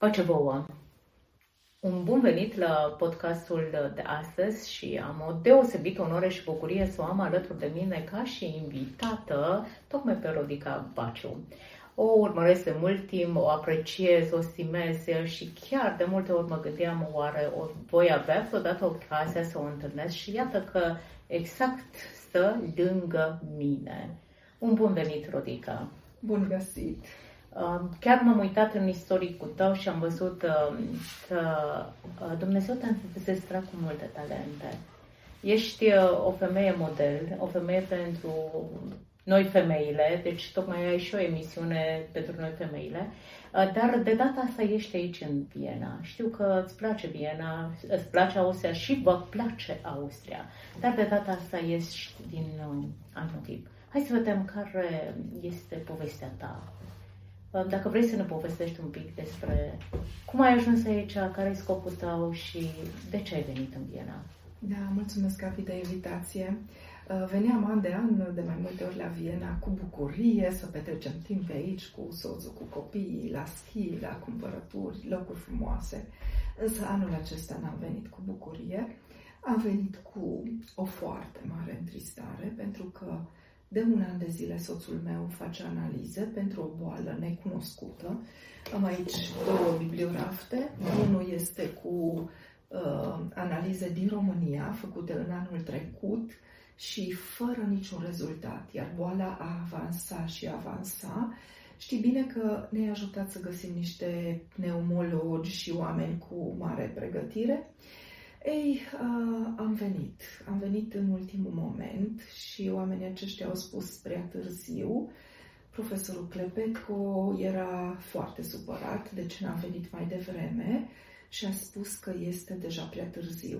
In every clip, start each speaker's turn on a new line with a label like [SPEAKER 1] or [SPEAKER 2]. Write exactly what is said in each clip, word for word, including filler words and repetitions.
[SPEAKER 1] Pace vouă! Un bun venit la podcastul de astăzi și am o deosebită onoare și bucurie să o am alături de mine ca și invitată tocmai pe Rodica Baciu. O urmăresc de mult timp, o apreciez, o stimez și chiar de multe ori mă gândeam oare o voi avea vreodată ocazia să o întâlnesc și iată că exact stă lângă mine. Un bun venit, Rodica!
[SPEAKER 2] Bun găsit!
[SPEAKER 1] Chiar m-am uitat în istoricul tău și am văzut că Dumnezeu te-a înzestrat cu multe talente. Ești o femeie model, o femeie pentru noi femeile, deci tocmai ai și o emisiune pentru noi femeile, dar de data asta ești aici în Viena. Știu că îți place Viena, îți place Austria și vă place Austria, dar de data asta ești din alt motiv. Hai să vedem care este povestea ta. Dacă vrei să ne povestești un pic despre cum ai ajuns aici, care e scopul tău și de ce ai venit în Viena.
[SPEAKER 2] Da, mulțumesc, Gabi, de invitație. Veneam an de an, de mai multe ori la Viena, cu bucurie, să petrecem timp pe aici, cu soțul, cu copiii, la schi, la cumpărături, locuri frumoase. Însă anul acesta n-am venit cu bucurie. Am venit cu o foarte mare întristare, pentru că de un an de zile soțul meu face analize pentru o boală necunoscută. Am aici două bibliorafte. Unul este cu uh, analize din România, făcute în anul trecut și fără niciun rezultat. Iar boala a avansat și avansa. Știi bine că ne-ai ajutat să găsim niște pneumologi și oameni cu mare pregătire. Ei, uh, am venit. Am venit în ultimul moment și oamenii aceștia au spus prea târziu. Profesorul Clepetco era foarte supărat de ce n-am venit mai devreme și a spus că este deja prea târziu.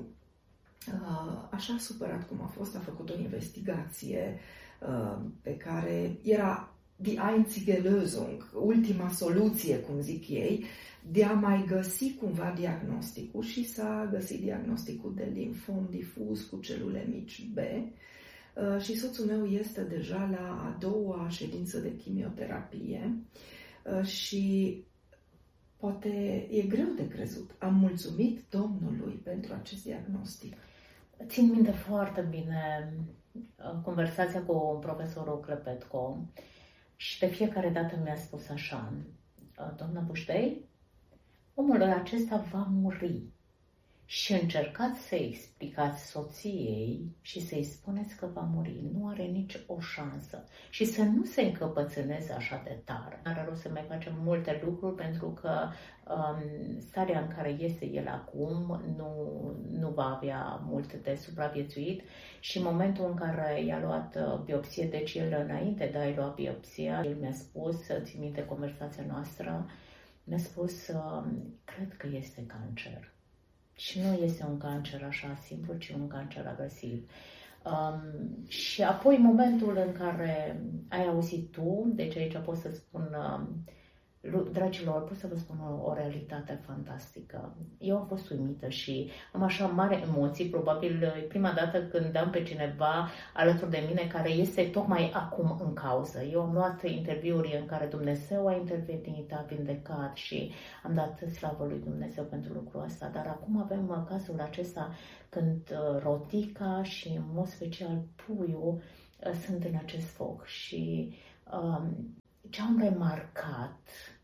[SPEAKER 2] Uh, așa supărat cum a fost, a făcut o investigație uh, pe care era die einzige Lösung, ultima soluție, cum zic ei, de a mai găsi cumva diagnosticul și s-a găsit diagnosticul de limfom difuz cu celule mici B și soțul meu este deja la a doua ședință de chimioterapie și poate e greu de crezut. Am mulțumit Domnului pentru acest diagnostic.
[SPEAKER 1] Țin minte foarte bine conversația cu profesorul Clepetco și de fiecare dată mi-a spus așa: doamna Buștei, omul acesta va muri. Și încercați să explicați soției și să-i spuneți că va muri. Nu are nici o șansă. Și să nu se încăpățâneze așa de tare. Are rost să mai facem multe lucruri pentru că um, starea în care este el acum nu, nu va avea mult de supraviețuit. Și în momentul în care i-a luat biopsie, deci el înainte de a-i lua biopsia, el mi-a spus, țin minte conversația noastră, mi-a spus, cred că este cancer. Și nu este un cancer așa simplu, ci un cancer agresiv. Um, și apoi momentul în care ai auzit tu, deci aici pot să spun, um, dragilor, pot să vă spun o, o realitate fantastică. Eu am fost uimită și am așa mare emoții, probabil prima dată când am pe cineva alături de mine care este tocmai acum în cauză. Eu am luat interviuri în care Dumnezeu a intervenit, a vindecat și am dat slavă lui Dumnezeu pentru lucrul ăsta. Dar acum avem cazul acesta când Rodica și în mod special Puiu sunt în acest foc și um, ce am remarcat,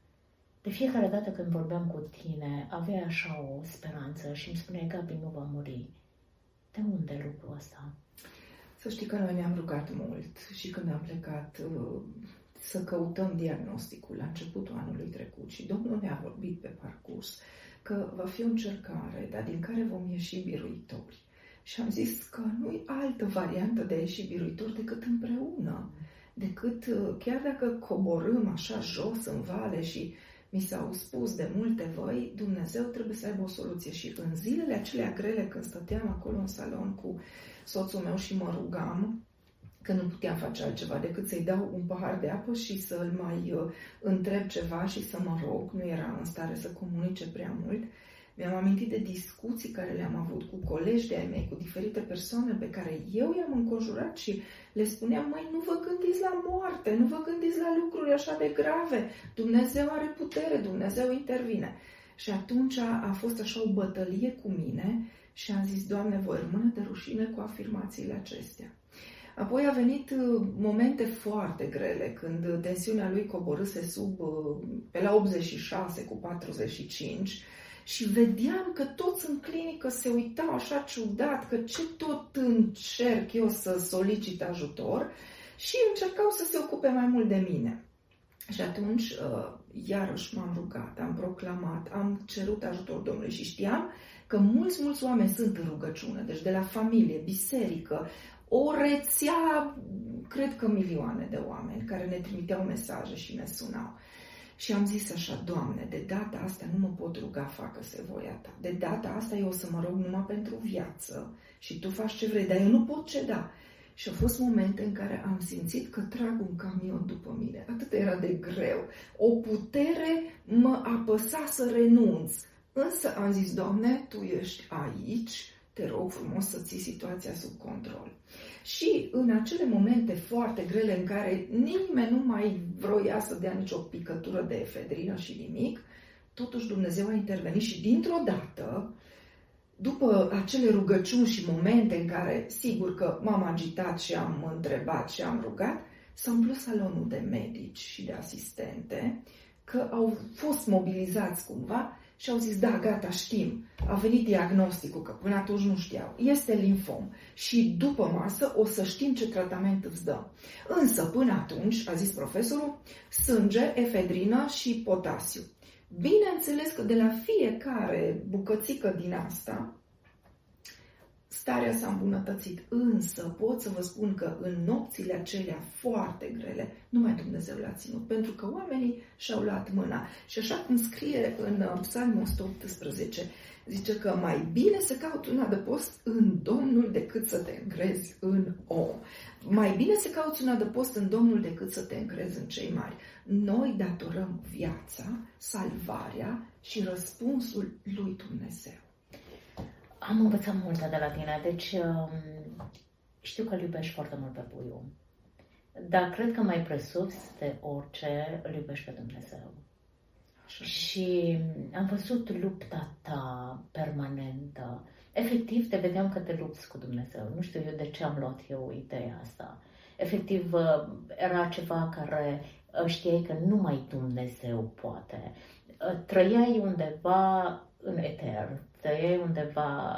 [SPEAKER 1] de fiecare dată când vorbeam cu tine, aveai așa o speranță și îmi spuneai, Gabi, nu va muri. De unde lucrul ăsta?
[SPEAKER 2] Să știi că noi ne-am rugat mult și când am plecat uh, să căutăm diagnosticul la începutul anului trecut și Domnul ne-a vorbit pe parcurs că va fi o încercare, dar din care vom ieși biruitori. Și am zis că nu-i altă variantă de a ieși biruitori decât împreună. Decât chiar dacă coborâm așa jos în vale și mi s-au spus de multe voi, Dumnezeu trebuie să aibă o soluție. Și în zilele acelea grele, când stăteam acolo în salon cu soțul meu și mă rugam, că nu puteam face altceva decât să-i dau un pahar de apă și să-l mai uh, întreb ceva și să mă rog, nu era în stare să comunice prea mult, mi-am amintit de discuții care le-am avut cu colegi de-ai mei, cu diferite persoane pe care eu i-am înconjurat și le spuneam, măi, nu vă gândiți la moarte, nu vă gândiți la lucruri așa de grave, Dumnezeu are putere, Dumnezeu intervine. Și atunci a fost așa o bătălie cu mine și am zis, Doamne, voi rămâne de rușine cu afirmațiile acestea. Apoi a venit momente foarte grele, când tensiunea lui coborâse sub, pe la optzeci și șase cu patruzeci și cinci și vedeam că toți în clinică se uitau așa ciudat, că ce tot încerc eu să solicit ajutor și încercau să se ocupe mai mult de mine. Și atunci, iarăși m-am rugat, am proclamat, am cerut ajutor Domnului și știam că mulți, mulți oameni sunt în rugăciune, deci de la familie, biserică, o rețea, cred că milioane de oameni care ne trimiteau mesaje și ne sunau. Și am zis așa, Doamne, de data asta nu mă pot ruga, facă-se voia Ta. De data asta eu o să mă rog numai pentru viață și Tu faci ce vrei, dar eu nu pot ceda. Și au fost momente în care am simțit că trag un camion după mine. Atât era de greu. O putere mă apăsa să renunț. Însă am zis, Doamne, Tu ești aici, te rog frumos să ții situația sub control. Și în acele momente foarte grele în care nimeni nu mai vroia să dea nicio picătură de efedrină și nimic, totuși Dumnezeu a intervenit și dintr-o dată, după acele rugăciuni și momente în care, sigur că m-am agitat și am întrebat și am rugat, s-a umplut salonul de medici și de asistente, că au fost mobilizați cumva și au zis, da, gata, știm, a venit diagnosticul, că până atunci nu știau, este limfom și după masă o să știm ce tratament îți dăm. Însă, până atunci, a zis profesorul, sânge, efedrină și potasiu. Bineînțeles că de la fiecare bucățică din asta, starea s-a îmbunătățit, însă pot să vă spun că în nopțile acelea foarte grele, numai Dumnezeu l-a ținut, pentru că oamenii și-au luat mâna. Și așa cum scrie în Psalmul o sută optsprezece, zice că mai bine să cauți un adăpost în Domnul decât să te încrezi în om. Mai bine să cauți un adăpost în Domnul decât să te încrezi în cei mari. Noi datorăm viața, salvarea și răspunsul lui Dumnezeu.
[SPEAKER 1] Am învățat multe de la tine, deci știu că îl iubești foarte mult pe puiul. Dar cred că mai presus de orice îl iubești pe Dumnezeu. Așa. Și am văzut lupta ta permanentă. Efectiv, te vedeam că te lupți cu Dumnezeu. Nu știu eu de ce am luat eu ideea asta. Efectiv, era ceva care știai că numai Dumnezeu poate. Trăiai undeva în eter, trăiai undeva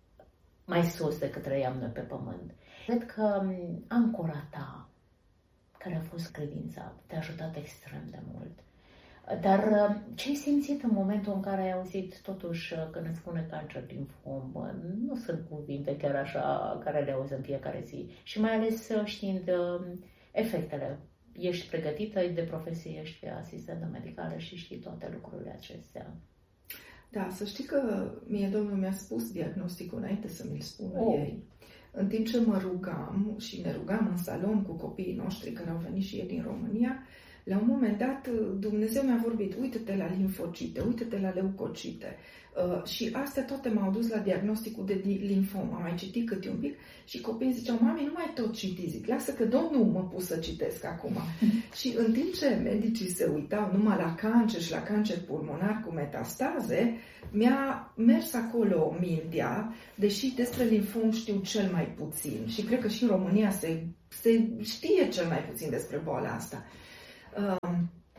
[SPEAKER 1] mai sus decât trăiam noi pe pământ. Cred că ancora ta, care a fost credința, te-a ajutat extrem de mult. Dar ce ai simțit în momentul în care ai auzit totuși când îți spune cancer limfom? Nu sunt cuvinte chiar așa care le auzi în fiecare zi. Și mai ales știind efectele. Ești pregătită de profesie, ești asistentă medicală și știi toate lucrurile acestea.
[SPEAKER 2] Da, să știi că mie Domnul mi-a spus diagnosticul înainte să mi-l spună
[SPEAKER 1] oh.
[SPEAKER 2] ei. În timp ce mă rugam și ne rugam în salon cu copiii noștri care au venit și ei din România, la un moment dat Dumnezeu mi-a vorbit, uite-te la limfocite, uite-te la leucocite. Uh, și astea toate m-au dus la diagnosticul de limfom. Am mai citit câte un pic și copiii ziceau, mami, nu mai tot citi, zic, lasă că Domnul mă pus să citesc acum. Și în timp ce medicii se uitau numai la cancer și la cancer pulmonar cu metastaze, mi-a mers acolo mintea, deși despre limfom știu cel mai puțin. Și cred că și în România se, se știe cel mai puțin despre boala asta. Uh,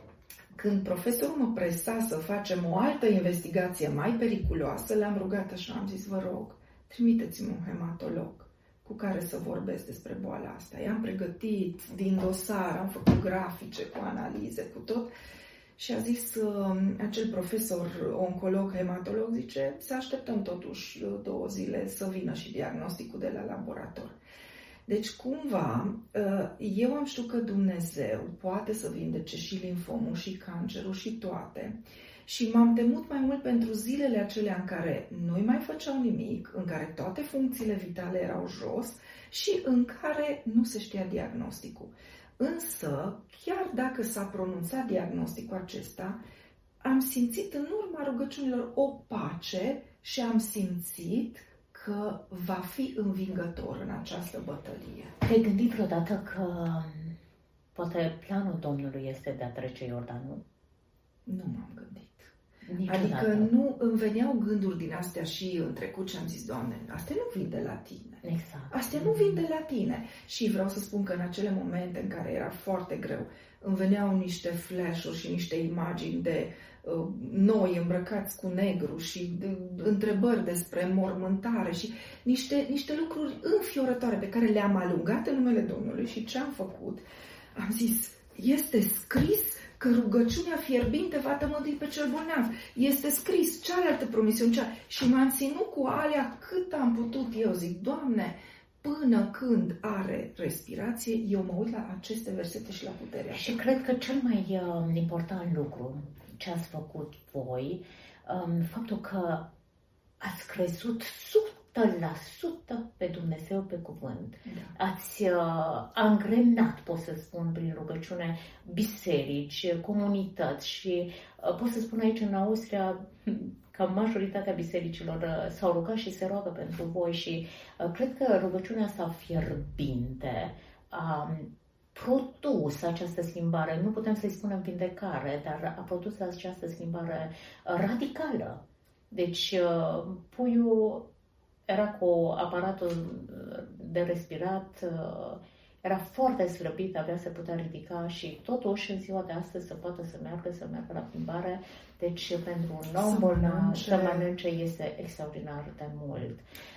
[SPEAKER 2] Când profesorul mă presa să facem o altă investigație mai periculoasă, l-am rugat așa, am zis, vă rog, trimiteți-mi un hematolog cu care să vorbesc despre boala asta. I-am pregătit din dosar, am făcut grafice cu analize, cu tot. Și a zis uh, acel profesor oncolog, hematolog, zice, să așteptăm totuși două zile să vină și diagnosticul de la laborator. Deci, cumva, eu am știut că Dumnezeu poate să vindece și limfomul, și cancerul, și toate. Și m-am temut mai mult pentru zilele acelea în care nu-i mai făceau nimic, în care toate funcțiile vitale erau jos și în care nu se știa diagnosticul. Însă, chiar dacă s-a pronunțat diagnosticul acesta, am simțit în urma rugăciunilor o pace și am simțit că va fi învingător în această bătălie.
[SPEAKER 1] Te-ai gândit vreodată că poate planul Domnului este de a trece Iordanul?
[SPEAKER 2] Nu m-am gândit.
[SPEAKER 1] Niciodată.
[SPEAKER 2] Adică nu îmi veneau gânduri din astea și în trecut și am zis, Doamne, astea nu vin de la Tine.
[SPEAKER 1] Exact.
[SPEAKER 2] Astea nu vin de la Tine. Și vreau să spun că în acele momente în care era foarte greu, îmi veneau niște flash-uri și niște imagini de uh, noi îmbrăcați cu negru și de, de, întrebări despre mormântare și niște, niște lucruri înfiorătoare pe care le-am alungat în numele Domnului. Și ce am făcut? Am zis, este scris că rugăciunea fierbinte va tămădui pe cel bolnav. Este scris cealaltă promisiune. Cea... Și m-am ținut cu alea cât am putut. Eu zic, Doamne, până când are respirație, eu mă uit la aceste versete și la puterea.
[SPEAKER 1] Și cred că cel mai uh, important lucru ce ați făcut voi, um, faptul că ați crezut sută la sută pe Dumnezeu, pe cuvânt. Da. Ați uh, angrenat, pot să spun, prin rugăciune, biserici, comunități și uh, pot să spun aici în Austria că majoritatea bisericilor uh, s-au rugat și se roagă pentru voi și uh, cred că rugăciunea asta fierbinte a produs această schimbare. Nu putem să-i spunem vindecare, dar a produs această schimbare uh, radicală. Deci uh, puiul era cu aparatul de respirat, era foarte slăbit, abia se putea ridica și totuși în ziua de astăzi să poată să meargă, să meargă la plimbare. Deci pentru un om bolnav să mănânce este extraordinar de mult.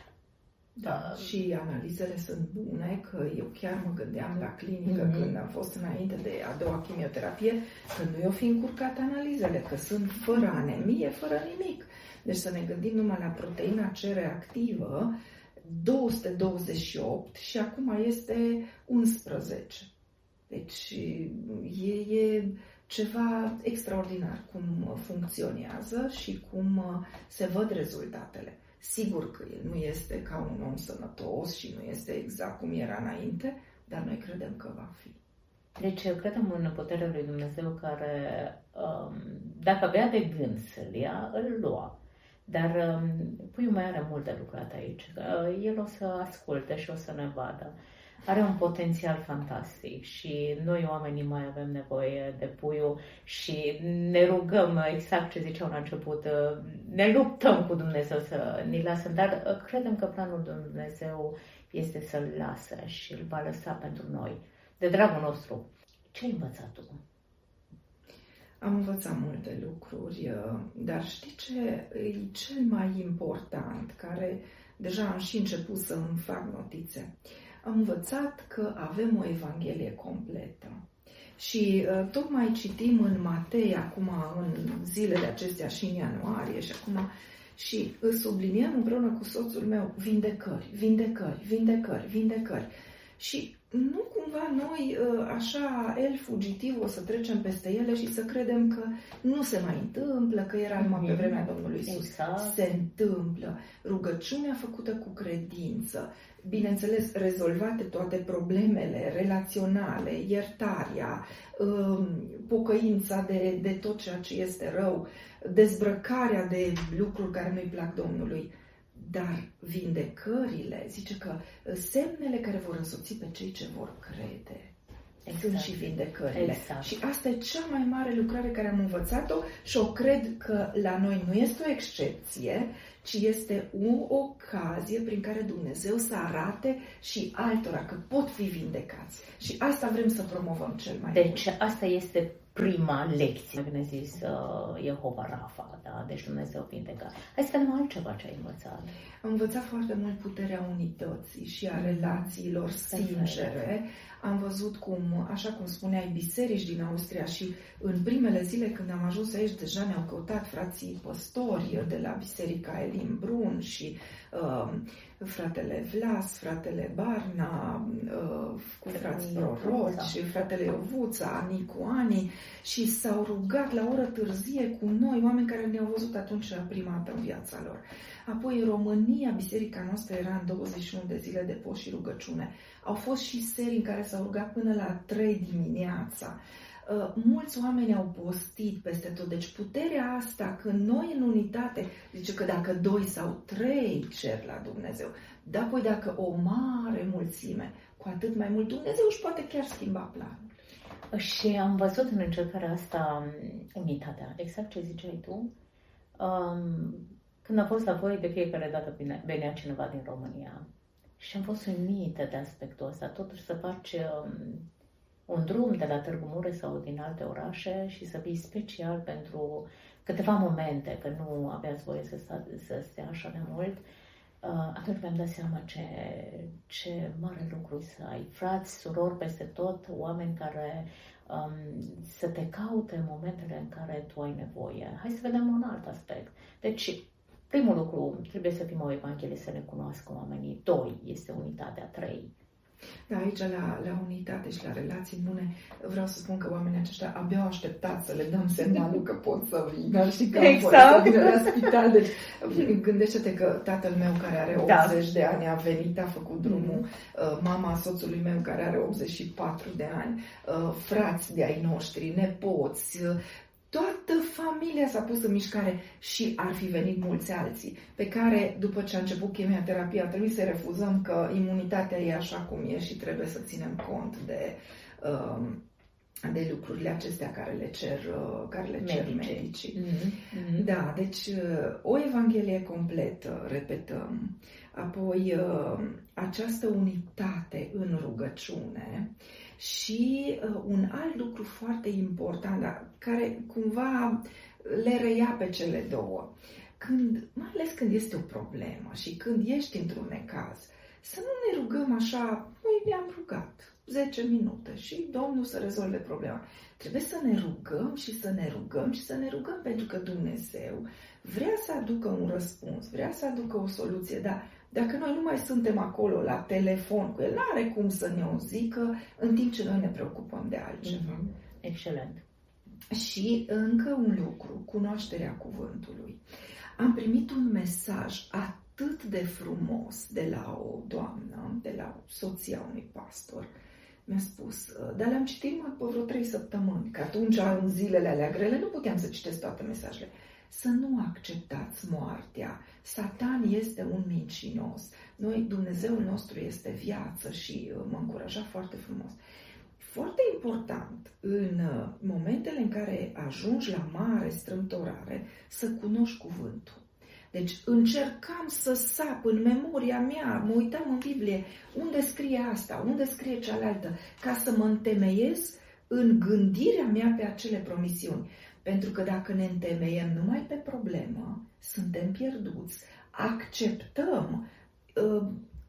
[SPEAKER 2] Da, uh, și analizele sunt bune, că eu chiar mă gândeam la clinică mm-hmm. când am fost înainte de a doua chimioterapie, că nu i-o fi încurcat analizele, că sunt fără anemie, fără nimic. Deci să ne gândim numai la proteina C reactivă, două sute douăzeci și opt și acum este unsprezece. Deci e, e ceva extraordinar cum funcționează și cum se văd rezultatele. Sigur că el nu este ca un om sănătos și nu este exact cum era înainte, dar noi credem că va fi.
[SPEAKER 1] Deci credem în puterea lui Dumnezeu care, dacă avea de gând să-l ia, îl lua. Dar puiul mai are mult de lucrat aici. El o să asculte și o să ne vadă. Are un potențial fantastic și noi oamenii mai avem nevoie de puiul și ne rugăm, exact ce ziceau la început, ne luptăm cu Dumnezeu să ne lasă, dar credem că planul lui Dumnezeu este să-l lasă și îl va lăsa pentru noi, de dragul nostru. Ce ai învățat tu?
[SPEAKER 2] Am învățat multe lucruri, dar știi ce e cel mai important, care deja am și început să îmi fac notițe? Am învățat că avem o Evanghelie completă. Și uh, tocmai citim în Matei, acum în zilele acestea și în ianuarie și acum, și subliniem împreună cu soțul meu vindecări, vindecări, vindecări, vindecări. Și nu cumva noi, așa, el fugitiv, o să trecem peste ele și să credem că nu se mai întâmplă, că era numai pe vremea Domnului Iisus.
[SPEAKER 1] Exact.
[SPEAKER 2] Se întâmplă. Rugăciunea făcută cu credință, bineînțeles, rezolvate toate problemele relaționale, iertarea, pocăința de, de tot ceea ce este rău, dezbrăcarea de lucruri care nu-i plac Domnului. Dar vindecările, zice că semnele care vor însoți pe cei ce vor crede, exact. Sunt și vindecările.
[SPEAKER 1] Exact.
[SPEAKER 2] Și asta e cea mai mare lucrare care am învățat-o și o cred că la noi nu este o excepție, ci este o ocazie prin care Dumnezeu să arate și altora că pot fi vindecați. Și asta vrem să promovăm cel mai mult.
[SPEAKER 1] Deci asta este prima lecție, bine zis, uh, Jehova Rafa, da? Deci Dumnezeu vindecă. Hai să vedem altceva ce ai învățat.
[SPEAKER 2] Am învățat foarte mult puterea unității și a relațiilor sincere. Am văzut cum, așa cum spuneai, biserici din Austria și în primele zile când am ajuns aici, deja ne-au căutat frații păstori de la Biserica Elimbrun și uh, fratele Vlas, fratele Barna, uh, cu frați proroci, și fratele Iovuța, Nicu Ani, și s-au rugat la oră târzie cu noi, oameni care ne-au văzut atunci la prima dată în viața lor. Apoi în România, biserica noastră era în douăzeci și unu de zile de post și rugăciune. Au fost și serii în care s-au rugat până la trei dimineața. Uh, mulți oameni au postit peste tot. Deci puterea asta, când noi în unitate, zice că dacă doi sau trei cer la Dumnezeu, dar apoi dacă o mare mulțime, cu atât mai mult Dumnezeu își poate chiar schimba planul.
[SPEAKER 1] Și am văzut în încercarea asta unitatea, exact ce ziceai tu. Um, când am fost la voi, de fiecare dată venea cineva din România și am fost uimită de aspectul ăsta. Totuși să faci um, un drum de la Târgu Mureș sau din alte orașe și să vii special pentru câteva momente, că nu aveați voie să, sta, să stea așa de mult, uh, atunci mi-am dat seama ce, ce mare lucru să ai. Frați, surori peste tot, oameni care um, să te caute în momentele în care tu ai nevoie. Hai să vedem un alt aspect. Deci, primul lucru, trebuie să fim o evanghelie, să ne cunoască oamenii. Doi, este unitatea. Trei.
[SPEAKER 2] Da, aici la, la unitate și la relații bune vreau să spun că oamenii aceștia abia au așteptat să le dăm semnalul că pot să vină și că
[SPEAKER 1] exact.
[SPEAKER 2] pot să vină la spital. Deci gândește-te că tatăl meu care are optzeci da. de ani a venit, a făcut drumul, mama soțului meu care are optzeci și patru de ani, frați de ai noștri, nepoți, toată familia s-a pus în mișcare și ar fi venit mulți alții, pe care, după ce a început chemioterapia, trebuie să refuzăm că imunitatea e așa cum e și trebuie să ținem cont de, de lucrurile acestea care le cer, care le cer medicii. medicii. Mm-hmm. Da, deci o evanghelie completă, repetăm, apoi această unitate în rugăciune. Și uh, un alt lucru foarte important, dar care cumva le reia pe cele două, când, mai ales când este o problemă și când ești într-un necaz, să nu ne rugăm așa, noi ne-am rugat zece minute și Domnul să rezolve problema. Trebuie să ne rugăm și să ne rugăm și să ne rugăm pentru că Dumnezeu vrea să aducă un răspuns, vrea să aducă o soluție, dar dacă noi nu mai suntem acolo la telefon cu el, n-are cum să ne o zică în timp ce noi ne preocupăm de altceva.
[SPEAKER 1] Mm-hmm. Excelent.
[SPEAKER 2] Și încă un lucru, cunoașterea cuvântului. Am primit un mesaj atât de frumos de la o doamnă, de la soția unui pastor. Mi-a spus, dar le-am citit pe vreo trei săptămâni, că atunci, în zilele alea grele, nu puteam să citesc toate mesajele. Să nu acceptați moartea. Satan este un mincinos. Noi, Dumnezeul nostru este viață și mă încuraja foarte frumos. Foarte important, în momentele în care ajungi la mare strâmtorare, să cunoști cuvântul. Deci încercam să sap în memoria mea, mă uitam în Biblie, unde scrie asta, unde scrie cealaltă, ca să mă întemeiez în gândirea mea pe acele promisiuni. Pentru că dacă ne întemeiem numai pe problemă, suntem pierduți. Acceptăm uh,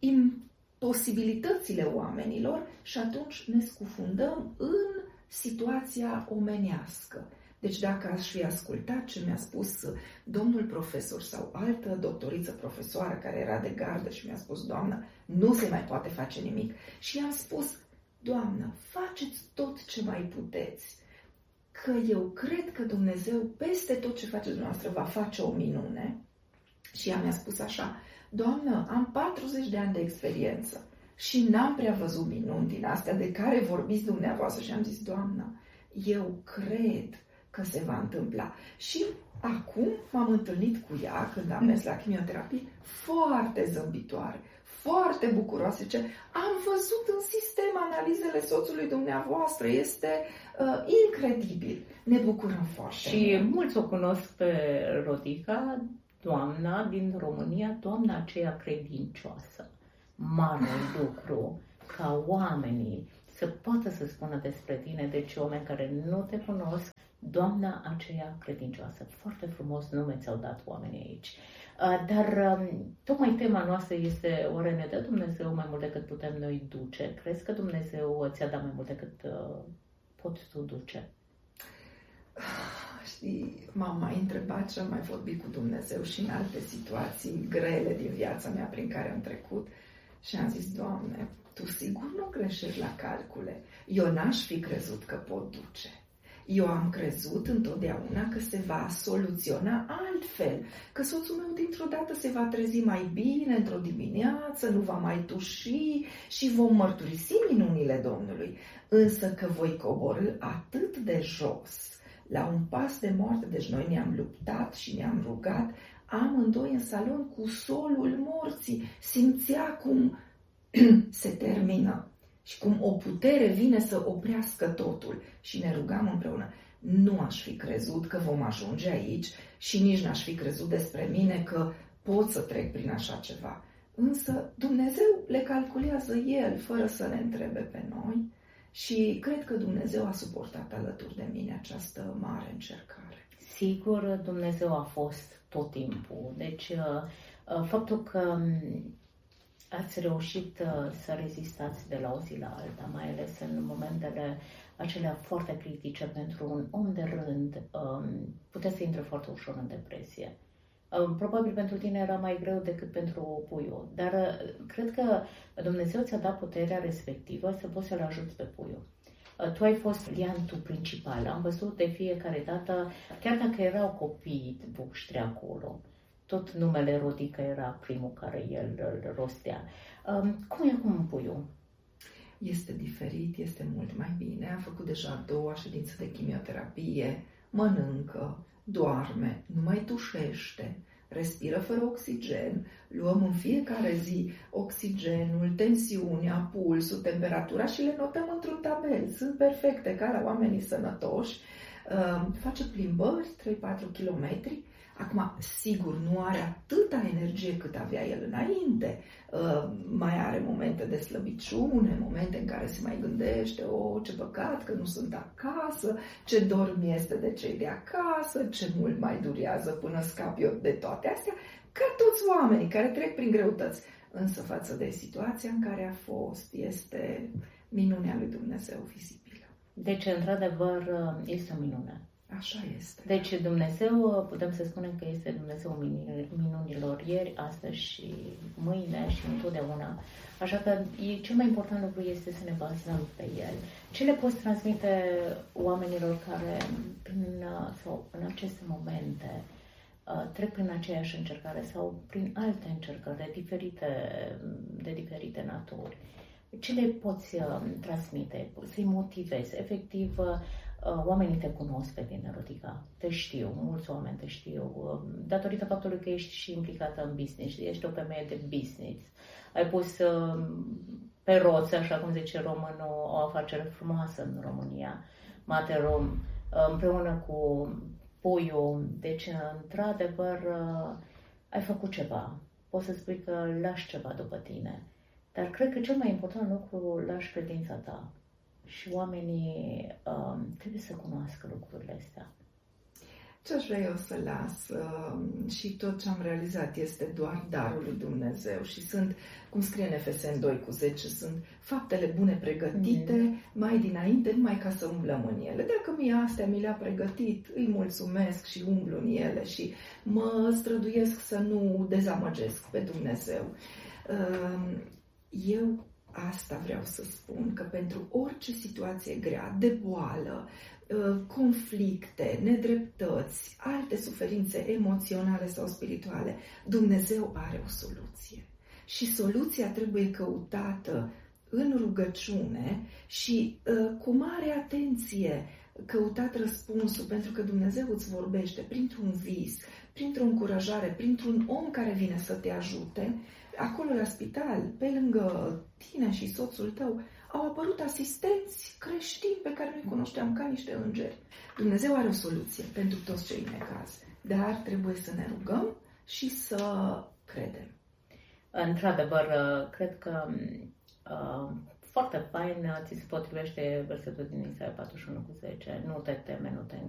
[SPEAKER 2] imposibilitățile oamenilor și atunci ne scufundăm în situația omenească. Deci dacă aș fi ascultat ce mi-a spus domnul profesor sau altă doctoriță profesoară care era de gardă și mi-a spus, Doamnă, nu se mai poate face nimic. Și i-am spus, Doamnă, faceți tot ce mai puteți. Că eu cred că Dumnezeu, peste tot ce face dumneavoastră, va face o minune. Și ea mi-a spus așa, Doamnă, am patruzeci de ani de experiență și n-am prea văzut minuni din astea de care vorbiți dumneavoastră. Și am zis, Doamnă, eu cred că se va întâmpla. Și acum m-am întâlnit cu ea, când am mers la chimioterapie, foarte zâmbitoare, foarte bucuroasă. Ce am văzut în sistem analizele soțului dumneavoastră, este uh, incredibil. Ne bucurăm foarte
[SPEAKER 1] Și
[SPEAKER 2] mult.
[SPEAKER 1] mulți o cunosc pe Rodica, doamna din România, doamna aceea credincioasă. Mare lucru ca oamenii să poată să spună despre tine, deci oameni care nu te cunosc, doamna aceea credincioasă. Foarte frumos nume ți-au dat oamenii aici. Dar tocmai tema noastră este, oare ne dă Dumnezeu mai mult decât putem noi duce? Crezi că Dumnezeu ți-a dat mai mult decât poți tu duce?
[SPEAKER 2] Știi, m-am mai întrebat și am mai vorbit cu Dumnezeu și în alte situații grele din viața mea prin care am trecut și am zis, Doamne, Tu sigur nu greșești la calcule. Eu n-aș fi crezut că pot duce. Eu am crezut întotdeauna că se va soluționa altfel, că soțul meu dintr-o dată se va trezi mai bine într-o dimineață, nu va mai tuși și vom mărturisi minunile Domnului. Însă că voi coborî atât de jos, la un pas de moarte, deci noi ne-am luptat și ne-am rugat, amândoi în salon cu solul morții, simțea cum se termină. Și cum o putere vine să oprească totul. Și ne rugam împreună. nu aș fi crezut că vom ajunge aici și nici n-aș fi crezut despre mine că pot să trec prin așa ceva. Însă Dumnezeu le calculează El, fără să ne întrebe pe noi, și cred că Dumnezeu a suportat alături de mine această mare încercare.
[SPEAKER 1] Sigur, Dumnezeu a fost tot timpul. Deci, faptul că ați reușit să rezistați de la o zi la alta, mai ales în momentele acelea foarte critice pentru un om de rând, putea să intre foarte ușor în depresie. Probabil pentru tine era mai greu decât pentru puiul, dar cred că Dumnezeu ți-a dat puterea respectivă să poți să-l ajuți pe puiul. Tu ai fost liantul principal, am văzut de fiecare dată, chiar dacă erau copii voștri acolo, tot numele Rodica era primul care el îl rostea. Cum e acum puiul?
[SPEAKER 2] Este diferit, este mult mai bine, a făcut deja a doua ședință de chimioterapie, mănâncă, doarme, nu mai tușește, respiră fără oxigen, luăm în fiecare zi oxigenul, tensiunea, pulsul, temperatura și le notăm într-un tabel. Sunt perfecte, ca la oamenii sănătoși. Face plimbări, trei patru kilometri. Acum, sigur, nu are atâta energie cât avea el înainte. Mai are momente de slăbiciune, momente în care se mai gândește, o, ce păcat că nu sunt acasă, ce dorm este de cei de acasă, ce mult mai durează până scap eu de toate astea, ca toți oamenii care trec prin greutăți. Însă față de situația în care a fost, este minunea lui Dumnezeu vizibilă.
[SPEAKER 1] Deci, într-adevăr, este o minune.
[SPEAKER 2] Așa este.
[SPEAKER 1] Deci Dumnezeu, putem să spunem că este Dumnezeu minunilor ieri, astăzi și mâine și întotdeauna. Așa că cel mai important lucru este să ne bazăm pe El. Ce le poți transmite oamenilor care prin, sau în aceste momente trec prin aceeași încercare sau prin alte încercări de diferite, de diferite naturi? Ce le poți transmite? Să-i motivezi? Efectiv, oamenii te cunosc pe tine, Rodica, te știu, mulți oameni te știu, datorită faptului că ești și implicată în business, ești o femeie de business. Ai pus pe roți, așa cum zice românul, o afacere frumoasă în România, Materom, împreună cu puiul. Deci, într-adevăr, ai făcut ceva. Poți să spui că lași ceva după tine. Dar cred că cel mai important lucru, lași credința ta. Și oamenii um, trebuie să cunoască lucrurile astea.
[SPEAKER 2] Ce aș vrea eu să las uh, și tot ce am realizat este doar darul lui Dumnezeu și sunt, cum scrie în Efeseni doi cu zece, sunt faptele bune pregătite mm. mai dinainte, numai ca să umblăm în ele. Dacă mie astea mi le-a pregătit, îi mulțumesc și umblu în ele și mă străduiesc să nu dezamăgesc pe Dumnezeu. Uh, eu Asta vreau să spun, că pentru orice situație grea, de boală, conflicte, nedreptăți, alte suferințe emoționale sau spirituale, Dumnezeu are o soluție. Și soluția trebuie căutată în rugăciune și cu mare atenție căutat răspunsul, pentru că Dumnezeu îți vorbește printr-un vis, printr-o încurajare, printr-un om care vine să te ajute. Acolo la spital, pe lângă tine și soțul tău, au apărut asistenți creștini pe care noi cunoșteam ca niște îngeri. Dumnezeu are o soluție pentru toți cei necaz, dar trebuie să ne rugăm și să credem.
[SPEAKER 1] Într-adevăr, cred că uh, foarte fain ți se potrivește versetul din Isaia patruzeci și unu cu zece. Nu te teme, nu te